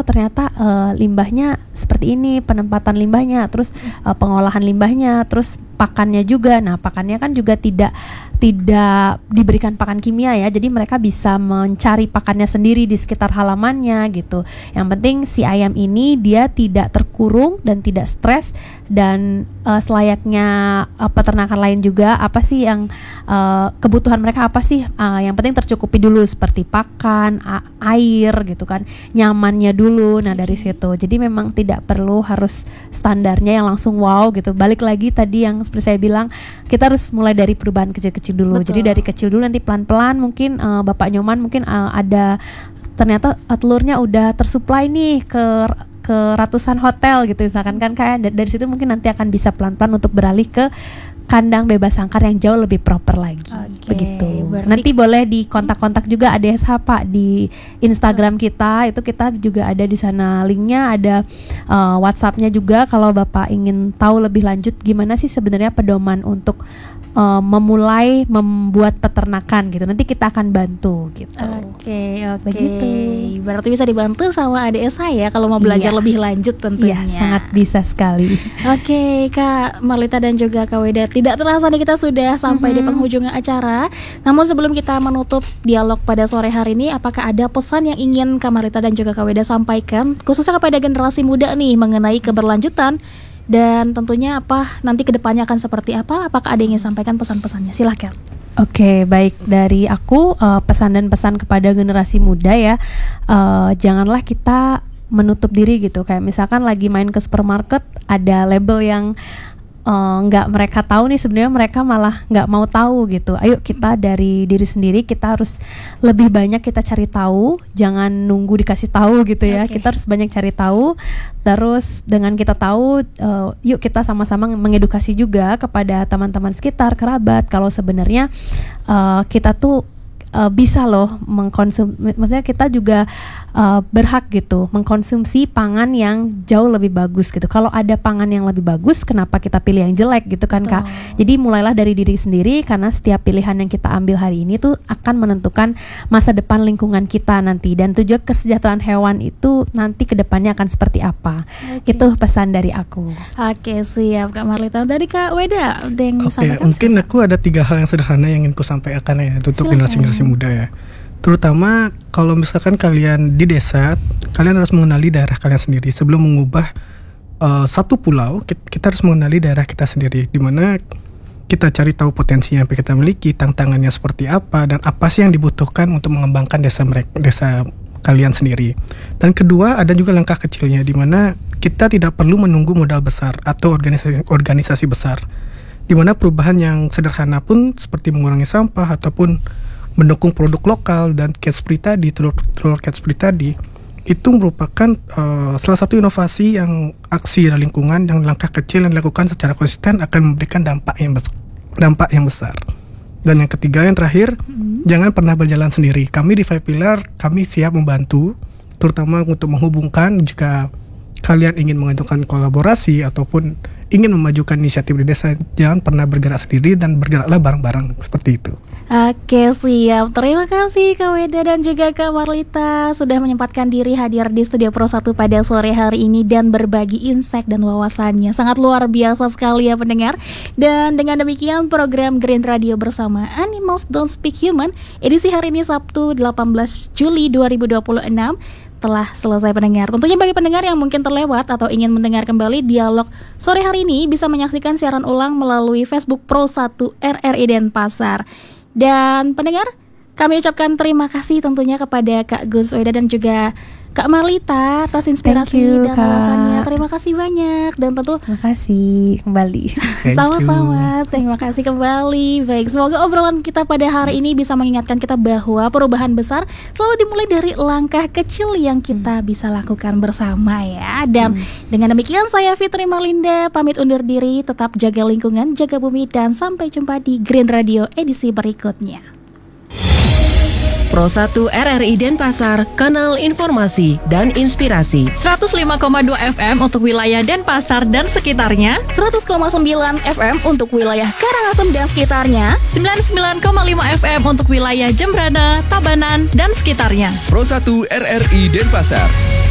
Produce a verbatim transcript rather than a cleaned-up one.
oh ternyata uh, limbahnya seperti ini, penempatan limbahnya, terus uh, pengolahan limbahnya, terus pakannya juga. Nah, pakannya kan juga tidak tidak diberikan pakan kimia ya. Jadi mereka bisa mencari pakannya sendiri di sekitar halamannya gitu. Yang penting si ayam ini dia tidak terkurung dan tidak stres, dan uh, selayaknya uh, peternakan lain juga, apa sih yang uh, kebutuhan mereka apa sih? Uh, yang penting tercukupi dulu seperti pakan, a- air gitu kan, nyamannya dulu. Nah, dari situ. Jadi memang tidak perlu harus standarnya yang langsung wow gitu. Balik lagi tadi yang seperti saya bilang, kita harus mulai dari perubahan kecil-kecil dulu. Betul. Jadi dari kecil dulu, nanti pelan-pelan mungkin uh, Bapak Nyoman mungkin uh, ada ternyata uh, telurnya udah tersuplai nih ke ke ratusan hotel gitu misalkan kan, kayak dari situ mungkin nanti akan bisa pelan-pelan untuk beralih ke kandang bebas sangkar yang jauh lebih proper lagi. Okay, begitu. Berarti nanti boleh di kontak-kontak juga A D S H Pak di Instagram kita, itu kita juga ada di sana linknya, ada uh, WhatsAppnya juga kalau Bapak ingin tahu lebih lanjut gimana sih sebenarnya pedoman untuk uh, memulai membuat peternakan gitu. Nanti kita akan bantu gitu. Oke, oke. Begitu. Berarti bisa dibantu sama A D S H ya kalau mau belajar iya. lebih lanjut tentunya. Iya, sangat bisa sekali. Oke, Kak Marlita dan juga Kak Weda, tidak terasa nih kita sudah sampai mm-hmm. di penghujung acara. Namun sebelum kita menutup dialog pada sore hari ini, apakah ada pesan yang ingin Kak Marlita dan juga Kak Weda sampaikan khususnya kepada generasi muda nih mengenai keberlanjutan, dan tentunya apa nanti kedepannya akan seperti apa? Apakah ada yang ingin sampaikan pesan-pesannya? Silahkan. Oke, baik, dari aku uh, pesan dan pesan kepada generasi muda ya, uh, janganlah kita menutup diri gitu. Kayak misalkan lagi main ke supermarket, ada label yang nggak uh, mereka tahu nih, sebenarnya mereka malah nggak mau tahu gitu. Ayo kita dari diri sendiri, kita harus lebih banyak kita cari tahu, jangan nunggu dikasih tahu gitu ya. Okay. Kita harus banyak cari tahu. Terus dengan kita tahu, uh, yuk kita sama-sama mengedukasi juga kepada teman-teman sekitar, kerabat, kalau sebenarnya uh, kita tuh Uh, bisa loh mengkonsum, maksudnya kita juga uh, berhak gitu mengkonsumsi pangan yang jauh lebih bagus gitu. Kalau ada pangan yang lebih bagus, kenapa kita pilih yang jelek gitu kan, Kak? Jadi mulailah dari diri sendiri, karena setiap pilihan yang kita ambil hari ini tuh akan menentukan masa depan lingkungan kita nanti, dan tujuan kesejahteraan hewan itu nanti kedepannya akan seperti apa. Okay. Itu pesan dari aku. Oke, okay, siap Kak Marlita. Dari Kak Weda, ada yang Oke, okay, mungkin aku ada tiga hal yang sederhana yang ingin ku sampaikan ya untuk generasi-generasi muda ya. Terutama kalau misalkan kalian di desa, kalian harus mengenali daerah kalian sendiri. Sebelum mengubah uh, satu pulau, kita, kita harus mengenali daerah kita sendiri, di mana kita cari tahu potensi yang kita miliki, tantangannya seperti apa, dan apa sih yang dibutuhkan untuk mengembangkan desa mereka, desa kalian sendiri. Dan kedua, ada juga langkah kecilnya, di mana kita tidak perlu menunggu modal besar atau organisasi organisasi besar, di mana perubahan yang sederhana pun seperti mengurangi sampah ataupun mendukung produk lokal dan cat spray tadi, telur telur cat spray tadi, itu merupakan uh, salah satu inovasi yang aksi lingkungan yang langkah kecil yang dilakukan secara konsisten akan memberikan dampak yang bes- dampak yang besar. Dan yang ketiga, yang terakhir, mm-hmm. jangan pernah berjalan sendiri. Kami di Five Pillar, kami siap membantu, terutama untuk menghubungkan jika kalian ingin mengajukan kolaborasi ataupun ingin memajukan inisiatif di desa. Jangan pernah bergerak sendiri dan bergeraklah bareng-bareng, seperti itu. Oke, siap. Terima kasih Kak Weda dan juga Kak Marlita sudah menyempatkan diri hadir di Studio Pro satu pada sore hari ini dan berbagi insight dan wawasannya. Sangat luar biasa sekali ya pendengar. Dan dengan demikian program Green Radio bersama Animals Don't Speak Human edisi hari ini Sabtu delapan belas Juli dua ribu dua puluh enam telah selesai pendengar. Tentunya bagi pendengar yang mungkin terlewat atau ingin mendengar kembali dialog sore hari ini, bisa menyaksikan siaran ulang melalui Facebook Pro satu R R I Denpasar. Dan pendengar, kami ucapkan terima kasih tentunya kepada Kak Gus Weda dan juga Kak Marlita atas inspirasi you, dan ulasannya. Terima kasih banyak. Dan tentu terima kasih kembali. Sama-sama. Terima kasih kembali. Baik, semoga obrolan kita pada hari ini bisa mengingatkan kita bahwa perubahan besar selalu dimulai dari langkah kecil yang kita hmm. bisa lakukan bersama ya. Dan hmm. dengan demikian saya Fitri Marlinda pamit undur diri. Tetap jaga lingkungan, jaga bumi, dan sampai jumpa di Green Radio edisi berikutnya. Pro satu R R I Denpasar, kanal informasi dan inspirasi. seratus lima koma dua F M untuk wilayah Denpasar dan sekitarnya, seratus koma sembilan F M untuk wilayah Karangasem dan sekitarnya, sembilan puluh sembilan koma lima F M untuk wilayah Jembrana, Tabanan dan sekitarnya. Pro satu R R I Denpasar.